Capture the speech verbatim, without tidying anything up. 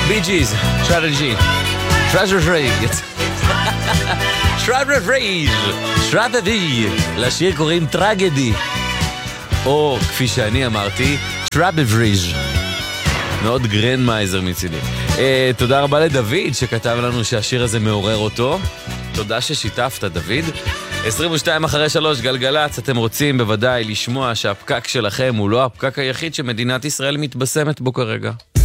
בי ג'יז, טרג'י, טרג'י, טרג'י, טרג'י, לשיר קוראים טרגדי, או כפי שאני אמרתי, טרג'י, מאוד גרנדמייזר מצידי. אה, תודה רבה לדוד שכתב לנו שהשיר הזה מעורר אותו, תודה ששיתפת דוד. עשרים ושתיים אחרי שלוש גלגלץ, אתם רוצים בוודאי לשמוע שהפקק שלכם הוא לא הפקק היחיד שמדינת ישראל מתבשמת בו כרגע.